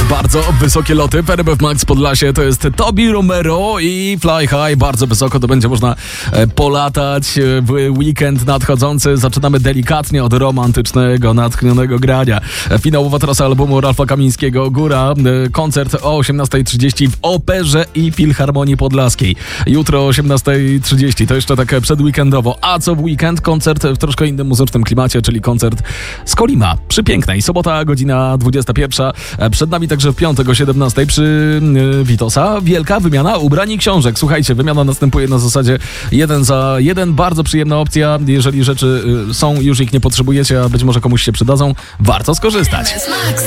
Bardzo wysokie loty. RMF Max Podlasie to jest Tobi Romero i Fly High. Bardzo wysoko, to będzie można polatać w weekend nadchodzący. Zaczynamy delikatnie od romantycznego, natchnionego grania. Finałowa trasa albumu Ralfa Kamińskiego Góra. Koncert o 18:30 w Operze i Filharmonii Podlaskiej. Jutro o 18:30, to jeszcze tak przedweekendowo. A co w weekend? Koncert w troszkę innym muzycznym klimacie, czyli koncert z Kolima przy Pięknej. Sobota, godzina 21. Przed nami także w piątek o 17:00 przy Witosa wielka wymiana ubrań i książek. Słuchajcie, wymiana następuje na zasadzie 1 za 1. Bardzo przyjemna opcja. Jeżeli rzeczy są, już ich nie potrzebujecie, a być może komuś się przydadzą, warto skorzystać.